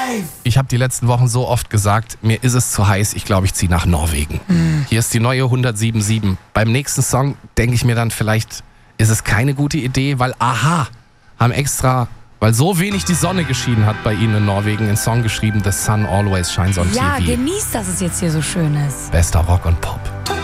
Ich habe die letzten Wochen so oft gesagt, mir ist es zu heiß, ich glaube, ich ziehe nach Norwegen. Hier ist die neue 107.7. Beim nächsten Song denke ich mir dann, vielleicht ist es keine gute Idee, weil Aha haben extra, weil so wenig die Sonne geschienen hat bei ihnen in Norwegen, einen Song geschrieben, The Sun Always Shines on Ja, TV. genießt, dass es jetzt hier so schön ist. Bester Rock und Pop.